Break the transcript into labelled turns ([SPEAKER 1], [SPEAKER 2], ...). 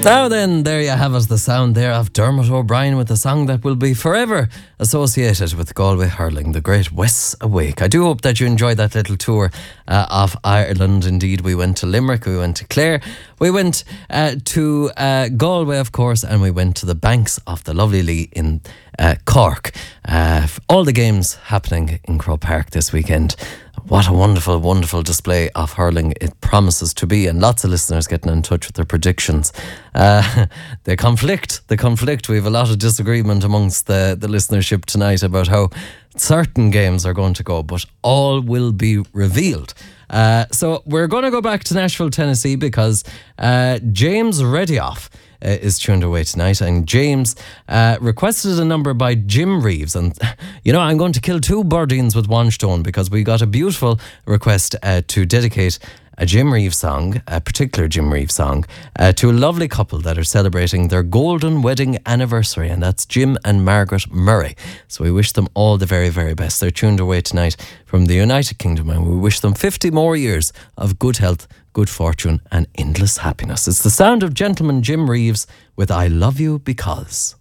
[SPEAKER 1] Now then, there you have us, the sound there of Dermot O'Brien with a song that will be forever associated with Galway hurling, the great Wes Awake. I do hope that you enjoyed that little tour of Ireland. Indeed, we went to Limerick, we went to Clare, we went to Galway, of course, and we went to the banks of the lovely Lee in Cork. All the games happening in Croke Park this weekend. What a wonderful, wonderful display of hurling it promises to be, and lots of listeners getting in touch with their predictions. They conflict. We have a lot of disagreement amongst the listenership tonight about how certain games are going to go, but all will be revealed. So we're going to go back to Nashville, Tennessee, because James Redioff is tuned away tonight, and James requested a number by Jim Reeves, and you know, I'm going to kill two birdies with one stone, because we got a beautiful request to dedicate a Jim Reeves song, a particular Jim Reeves song, to a lovely couple that are celebrating their golden wedding anniversary, and that's Jim and Margaret Murray. So we wish them all the very, very best. They're tuned away tonight from the United Kingdom, and we wish them 50 more years of good health, good fortune and endless happiness. It's the sound of gentleman Jim Reeves with I Love You Because.